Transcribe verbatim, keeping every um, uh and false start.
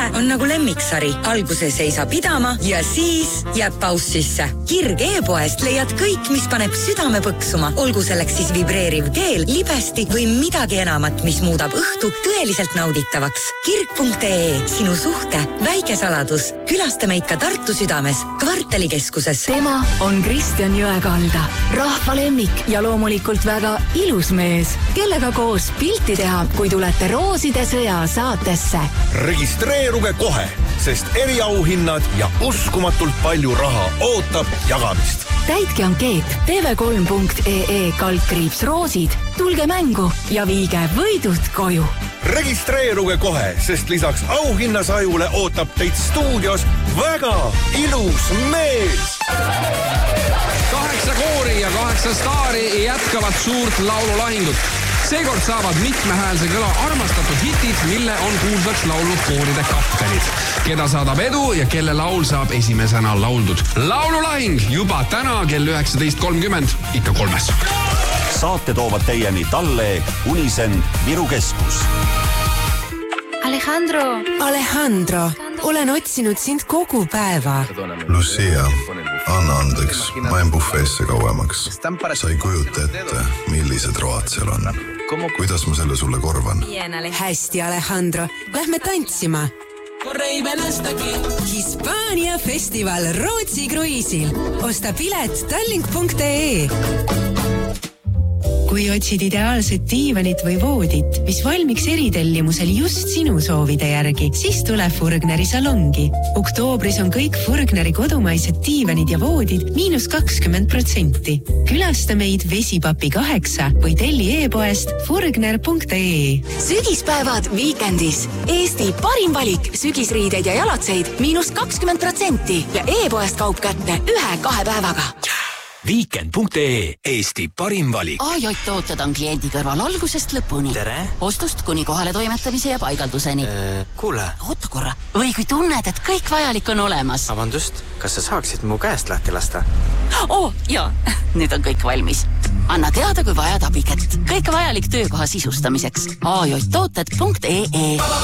on nagu lemmiksari. Alguses ei saa pidama ja siis jääb paus sisse. Kirg e-poest leiad kõik, mis paneb südame põksuma. Olgu selleks siis vibreeriv keel, libesti või midagi enamat, mis muudab õhtu tõeliselt nauditavaks. kirg punkt ee, sinu suhte väike saladus. Külasta meid ka Tartu südames, kvartalikeskuses. Tema on Kristjan Jõekalda, rahva lemmik ja loomulikult väga ilus mees, kellega koos pilti teha, kui tulete Rooside sõja saatesse. Registreeruge kohe, sest eriauhinnad ja uskumatult palju raha ootab jagamist. Täitke ankeet T V kolm punkt ee kaldkriips roosid, tulge mängu ja viige võidud koju. Registreeruge kohe, sest lisaks auhinnasajule ootab teid stuudios väga ilus mees. Kaheksa koori ja kaheksa staari jätkavad suurt laululahingut. Seekord saavad mitmehäälse kõla armastatud hitid, mille on kuulsaks laulnud kooride kaptenid, keda saadab edu ja kelle laul saab esimesena lauldud. Laululahing juba täna kell üheksateist kolmkümmend, ikka kolmes. Saate toovad teieni Talle, Unisen, Viru Keskus. Alejandro! Alejandro, olen otsinud sind kogu päeva. Lucia, anna andeks, ma jäin bufeesse kauemaks. Sa ei kujuta ette, millised road seal on. Kuidas ma selle sulle korvan? Hästi, Alejandro, lähme tantsima. Hispaania festival Rootsi kruiisil. Osta pilet tallink punkt ee. Kui otsid ideaalset diivanit või voodit, mis valmiks eritellimusel just sinu soovide järgi, siis tule Furgneri salongi. Oktoobris on kõik Furgneri kodumaised diivanid ja voodid miinus kakskümmend protsenti. Külasta meid Vesipapi kaheksa või telli e-poest furgner punkt ee. Sügispäevad Weekendis. Eesti parim valik sügisriideid ja jalatseid miinus kakskümmend protsenti ja e-poest kaup kätte ühe-kahe päevaga. Weekend punkt ee, Eesti parim valik. A J tooted on kliendi kõrval algusest lõpuni. Tere! Ostust kuni kohale toimetamise ja paigalduseni. Äh, kuule. Oota korra. Või kui tunned, et kõik vajalik on olemas. Vabandust, kas sa saaksid mu käest lahti lasta? Oh, jaa. Nüüd on kõik valmis. Anna teada, kui vajad abikett. Kõik vajalik töökoha sisustamiseks. A J tooted punkt ee.